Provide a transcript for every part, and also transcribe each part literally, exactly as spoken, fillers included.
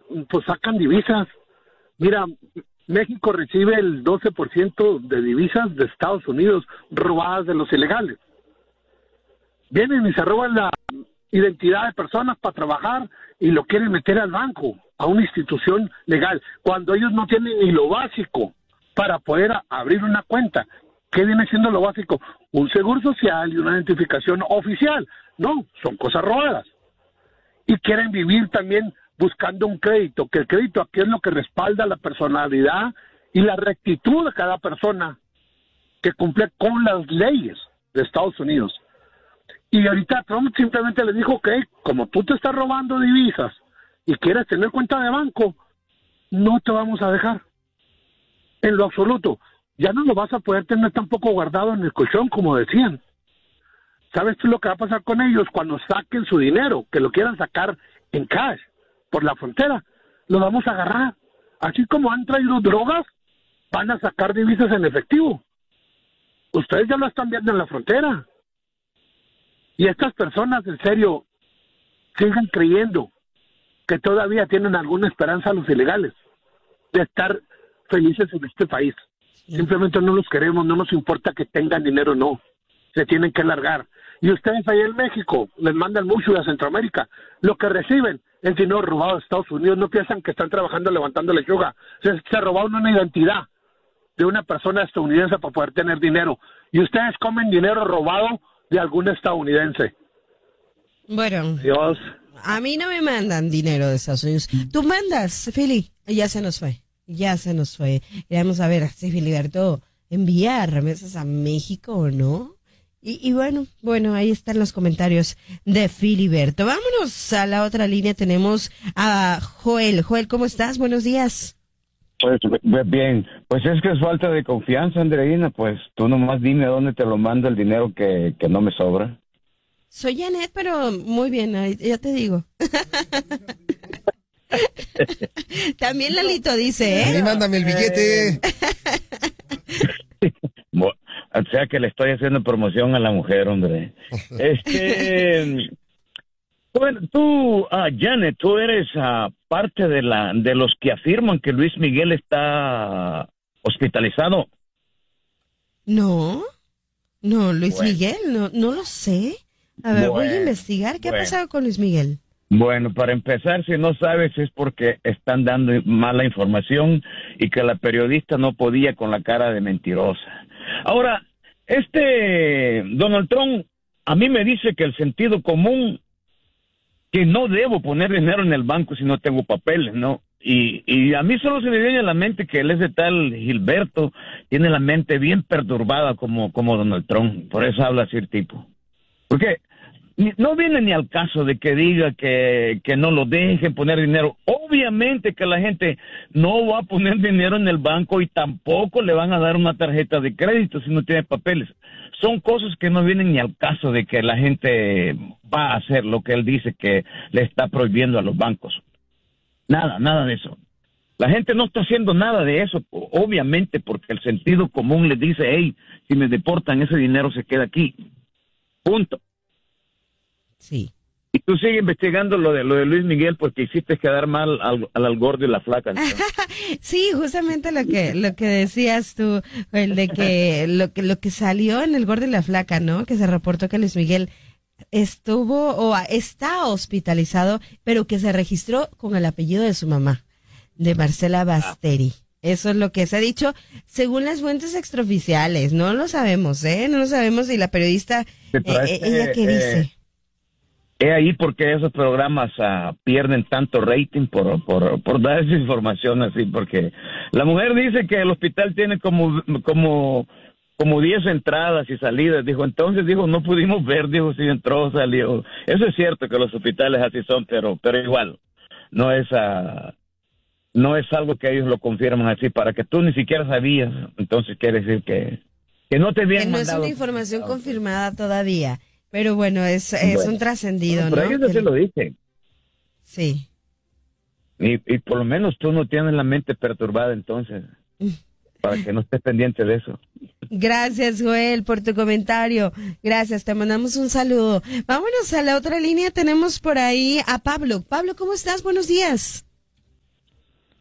pues sacan divisas. Mira, México recibe el doce por ciento de divisas de Estados Unidos robadas de los ilegales. Vienen y se roban la identidad de personas para trabajar y lo quieren meter al banco, a una institución legal, cuando ellos no tienen ni lo básico para poder a- abrir una cuenta. ¿Qué viene siendo lo básico? Un seguro social y una identificación oficial. No, son cosas robadas. Y quieren vivir también buscando un crédito, que el crédito aquí es lo que respalda la personalidad y la rectitud de cada persona que cumple con las leyes de Estados Unidos. Y ahorita Trump simplemente le dijo que como tú te estás robando divisas y quieres tener cuenta de banco, no te vamos a dejar. En lo absoluto. Ya no lo vas a poder tener tampoco guardado en el colchón, como decían. ¿Sabes tú lo que va a pasar con ellos cuando saquen su dinero, que lo quieran sacar en cash por la frontera? Lo vamos a agarrar. Así como han traído drogas, van a sacar divisas en efectivo. Ustedes ya lo están viendo en la frontera. Y estas personas, en serio, sigan creyendo que todavía tienen alguna esperanza los ilegales de estar felices en este país. Simplemente no los queremos, no nos importa que tengan dinero o no. Se tienen que largar. Y ustedes ahí en México les mandan mucho a Centroamérica. Lo que reciben es dinero robado de Estados Unidos. No piensan que están trabajando levantando lechuga. Se, se robaron una identidad de una persona estadounidense para poder tener dinero. Y ustedes comen dinero robado de algún estadounidense. Bueno, Dios. a mí no me mandan dinero de Estados Unidos. Tú mandas, Fili. Ya se nos fue. Ya se nos fue. Y vamos a ver si Filiberto envía remesas a México o no. Y, y bueno, bueno, ahí están los comentarios de Filiberto. Vámonos a la otra línea. Tenemos a Joel. Joel, ¿cómo estás? Buenos días. Pues bien, pues es que es falta de confianza, Andreina, pues tú nomás dime a dónde te lo mando el dinero que, que no me sobra. Soy Janet, pero muy bien, ahí- ya te digo. También Lalito dice, Ahí ¿eh? mándame el billete. Bo- O sea que le estoy haciendo promoción a la mujer, hombre. Este, bueno, tú, ah, Janet, tú eres ah, parte de la de los que afirman que Luis Miguel está hospitalizado. No, no, Luis Bueno. Miguel, no, no lo sé. A ver, voy a Bueno, investigar. ¿Qué ha bueno. pasado con Luis Miguel? Bueno, para empezar, si no sabes es porque están dando mala información y que la periodista no podía con la cara de mentirosa. Ahora, este Donald Trump a mí me dice que el sentido común, que no debo poner dinero en el banco si no tengo papeles, ¿no? Y, y a mí solo se me viene a la mente que él es de tal Gilberto, tiene la mente bien perturbada como, como Donald Trump, por eso habla así el tipo. Porque ni- no viene ni al caso de que diga que, que no lo dejen poner dinero. Obviamente que la gente no va a poner dinero en el banco y tampoco le van a dar una tarjeta de crédito si no tiene papeles. Son cosas que no vienen ni al caso de que la gente va a hacer lo que él dice que le está prohibiendo a los bancos. Nada, nada de eso. La gente no está haciendo nada de eso, obviamente, porque el sentido común les dice, hey, si me deportan, ese dinero se queda aquí. Punto. Sí. Y tú sigues investigando lo de lo de Luis Miguel porque hiciste quedar mal al, al, al gordo y la flaca. ¿No? Sí, justamente lo que lo que decías tú, el de que lo que lo que salió en El Gordo y la Flaca, ¿no? Que se reportó que Luis Miguel estuvo o a- está hospitalizado, pero que se registró con el apellido de su mamá, de Marcela Basteri. Eso es lo que se ha dicho según las fuentes extraoficiales. No lo sabemos, ¿eh? No lo sabemos si la periodista, Sí, eh, pero eh, es que, ella qué eh, dice. Es ahí porque esos programas ah, pierden tanto rating por, por, por dar esa información así, porque la mujer dice que el hospital tiene como como como diez entradas y salidas, dijo, entonces dijo, no pudimos ver, dijo, si entró o salió. Eso es cierto que los hospitales así son, pero pero igual, no es ah, no es algo que ellos lo confirman así, para que tú ni siquiera sabías, entonces quiere decir que, que no te Que habían no es mandado. una información confirmada todavía, pero bueno, es, es Bueno, un trascendido, Pero ¿no? ellos así Que- lo dicen. Sí. Y, y por lo menos tú no tienes la mente perturbada entonces, para que no estés pendiente de eso. Gracias, Joel, por tu comentario. Gracias, te mandamos un saludo. Vámonos a la otra línea. Tenemos por ahí a Pablo. Pablo, ¿cómo estás? Buenos días.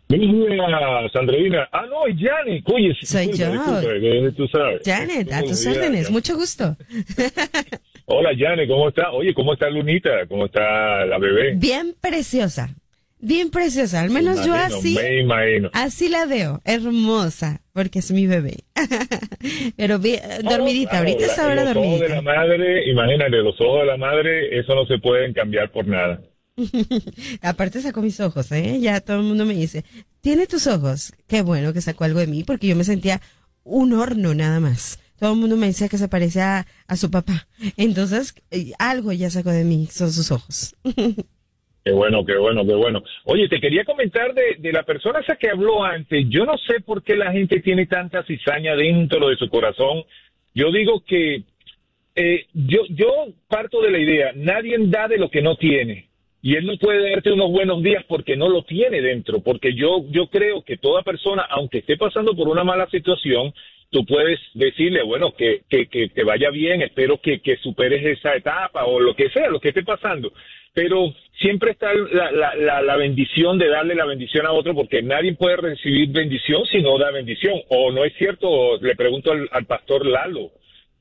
Buenos días, Andreina. Ah, no, es Janet. Oye, Soy disculpa, yo. disculpa, que tú sabes. Janet, a tus Buenos días, órdenes, Janet. mucho gusto. Hola, Janet, ¿cómo está? Oye, ¿cómo está Lunita? ¿Cómo está la bebé? Bien preciosa, bien preciosa, al menos yo Imagino, así, Me imagino. así la veo, hermosa, porque es mi bebé. Pero bien, dormidita, Claro, ahorita la- está ahora los ojos de la dormidita. madre, imagínate, los ojos de la madre, eso no se pueden cambiar por nada. Aparte sacó mis ojos, ¿eh? Ya todo el mundo me dice, tiene tus ojos. Qué bueno que sacó algo de mí, porque yo me sentía un horno nada más. Todo el mundo me decía que se parecía a, a su papá. Entonces, eh, algo ya sacó de mí, son sus ojos. Qué bueno, qué bueno, qué bueno. Oye, te quería comentar de, de la persona esa que habló antes. Yo no sé por qué la gente tiene tanta cizaña dentro de su corazón. Yo digo que eh, yo, yo parto de la idea, nadie da de lo que no tiene. Y él no puede darte unos buenos días porque no lo tiene dentro. Porque yo, yo creo que toda persona, aunque esté pasando por una mala situación, tú puedes decirle, bueno, que, que, que te vaya bien, espero que, que superes esa etapa o lo que sea, lo que esté pasando. Pero siempre está la, la, la, la bendición de darle la bendición a otro, porque nadie puede recibir bendición si no da bendición. ¿O no es cierto? Le pregunto al, al pastor Lalo.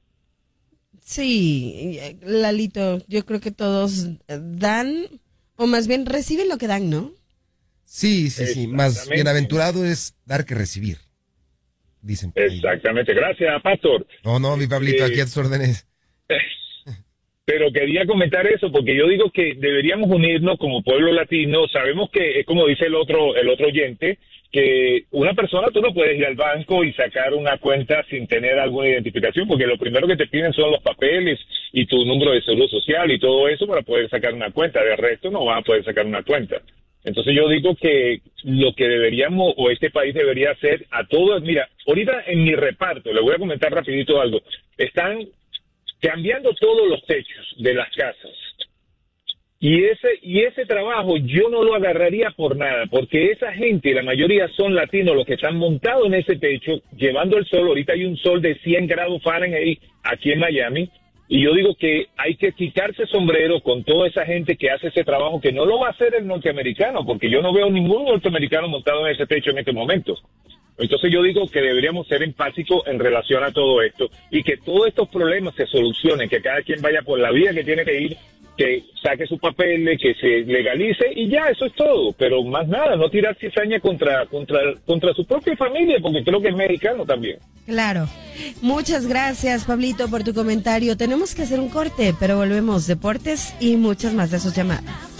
Sí, Lalito, yo creo que todos dan, o más bien reciben lo que dan, ¿no? Sí, sí, sí. Más Exactamente. bienaventurado es dar que recibir. Dicen por ahí. Exactamente. Gracias, pastor. No, no, mi Pablito, Eh, aquí a tus órdenes. Pero quería comentar eso porque yo digo que deberíamos unirnos como pueblo latino. Sabemos que es como dice el otro el otro oyente, que una persona, tú no puedes ir al banco y sacar una cuenta sin tener alguna identificación, porque lo primero que te piden son los papeles y tu número de seguro social y todo eso para poder sacar una cuenta. De resto no vas a poder sacar una cuenta. Entonces yo digo que lo que deberíamos, o este país debería hacer a todos, mira, ahorita en mi reparto, le voy a comentar rapidito algo, están cambiando todos los techos de las casas. Y ese y ese trabajo yo no lo agarraría por nada, porque esa gente, la mayoría son latinos, los que están montados en ese techo, llevando el sol. Ahorita hay un sol de cien grados Fahrenheit aquí en Miami, y yo digo que hay que quitarse sombrero con toda esa gente que hace ese trabajo, que no lo va a hacer el norteamericano, porque yo no veo ningún norteamericano montado en ese techo en este momento. Entonces yo digo que deberíamos ser empáticos en relación a todo esto y que todos estos problemas se solucionen, que cada quien vaya por la vía que tiene que ir, que saque sus papeles, que se legalice y ya, eso es todo. Pero más nada, no tirar cizaña contra, contra, contra su propia familia, porque creo que es mexicano también. Claro. Muchas gracias, Pablito, por tu comentario. Tenemos que hacer un corte, pero volvemos. Deportes y muchas más de sus llamadas.